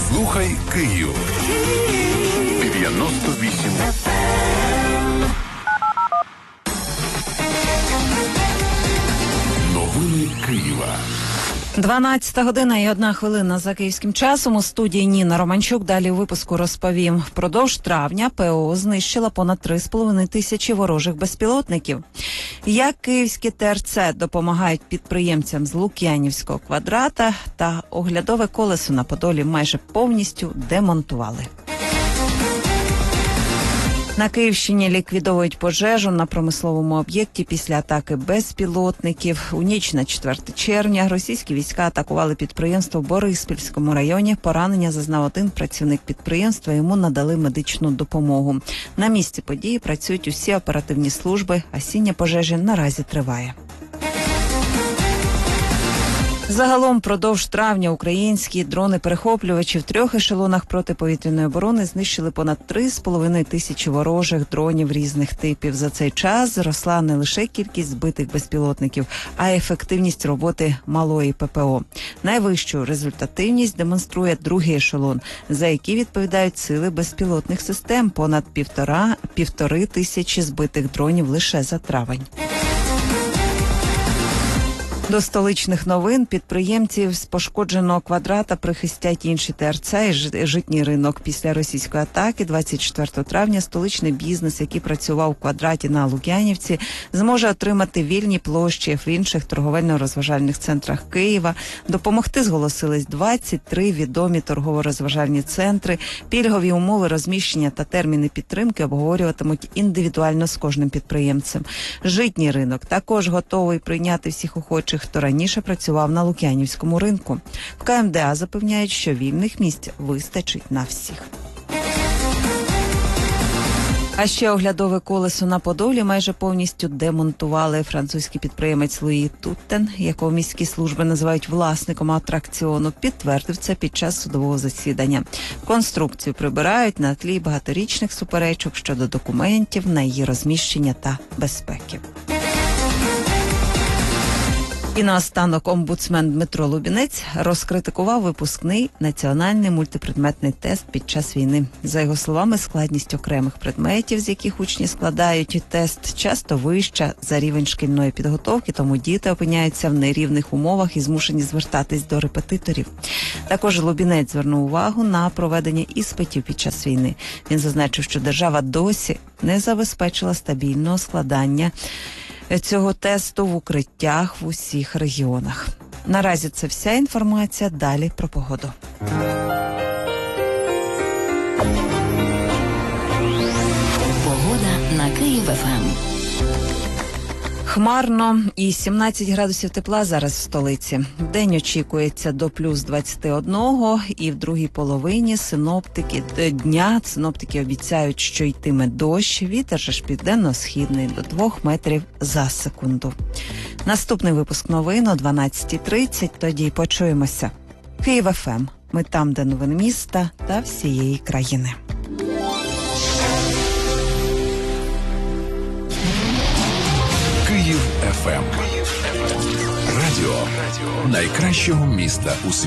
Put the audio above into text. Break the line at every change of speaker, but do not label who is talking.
Слухай Київ. 98 FM. Новини Києва.
12 година і 1 хвилина за київським часом. У студії Ніна Романчук. Далі у випуску розповім. Впродовж травня ПО знищила понад 3,5 тисячі ворожих безпілотників. Як київські ТРЦ допомагають підприємцям з Лук'янівського квадрата, та оглядове колесо на Подолі майже повністю демонтували. На Київщині ліквідовують пожежу на промисловому об'єкті після атаки безпілотників. У ніч на 4 червня російські війська атакували підприємство в Бориспільському районі. Поранення зазнав один працівник підприємства, йому надали медичну допомогу. На місці події працюють усі оперативні служби. Гасіння пожежі наразі триває. Загалом, продовж травня українські дрони-перехоплювачі в 3 ешелонах протиповітряної оборони знищили понад 3,5 тисячі ворожих дронів різних типів. За цей час зросла не лише кількість збитих безпілотників, а й ефективність роботи малої ППО. Найвищу результативність демонструє 2-й ешелон, за який відповідають сили безпілотних систем – понад 1,5 тисячі збитих дронів лише за травень. До столичних новин. Підприємців з пошкодженого квадрата прихистять інші ТРЦ і житній ринок. Після російської атаки 24 травня столичний бізнес, який працював у квадраті на Лук'янівці, зможе отримати вільні площі в інших торговельно-розважальних центрах Києва. Допомогти зголосились 23 відомі торгово-розважальні центри. Пільгові умови розміщення та терміни підтримки обговорюватимуть індивідуально з кожним підприємцем. Житній ринок також готовий прийняти всіх охочих, хто раніше працював на Лук'янівському ринку. В КМДА запевняють, що вільних місць вистачить на всіх. А ще оглядове колесо на Подолі майже повністю демонтували. Французький підприємець Луї Туттен, якого міські служби називають власником атракціону, підтвердив це під час судового засідання. Конструкцію прибирають на тлі багаторічних суперечок щодо документів на її розміщення та безпеки. І наостанок омбудсмен Дмитро Лубінець розкритикував випускний національний мультипредметний тест під час війни. За його словами, складність окремих предметів, з яких учні складають тест, часто вища за рівень шкільної підготовки, тому діти опиняються в нерівних умовах і змушені звертатись до репетиторів. Також Лубінець звернув увагу на проведення іспитів під час війни. Він зазначив, що держава досі не забезпечила стабільного складання цього тесту в укриттях в усіх регіонах. Наразі це вся інформація. Далі про погоду.
Погода на Київ-ФМ.
Хмарно і 17 градусів тепла зараз в столиці. День очікується до плюс 21, і в другій половині синоптики обіцяють, що йтиме дощ, вітер же ж південно-східний до 2 метрів за секунду. Наступний випуск новин о 12:30, тоді почуємося. Київ-ФМ. Ми там, де новини міста та всієї країни.
Київ ФМ. Радіо найкращого міста у світі.